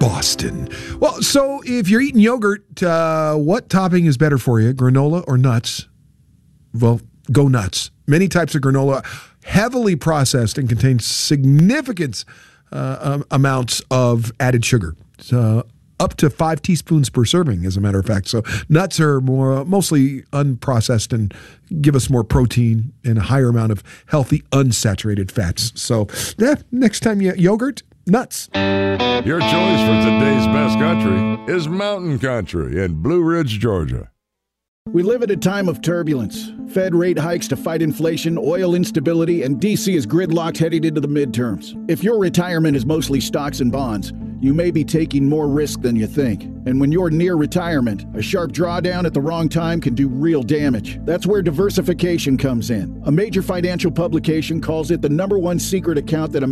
Boston. Well, so if you're eating yogurt, what topping is better for you, granola or nuts? Well, go nuts. Many types of granola heavily processed and contain significant amounts of added sugar. Up to 5 teaspoons per serving, as a matter of fact. So nuts are mostly unprocessed and give us more protein and a higher amount of healthy unsaturated fats. So next time you yogurt, nuts. Your choice for today's best country is Mountain Country in Blue Ridge, Georgia. We live at a time of turbulence. Fed rate hikes to fight inflation, oil instability, and D.C. is gridlocked heading into the midterms. If your retirement is mostly stocks and bonds, you may be taking more risk than you think. And when you're near retirement, a sharp drawdown at the wrong time can do real damage. That's where diversification comes in. A major financial publication calls it the #1 secret account that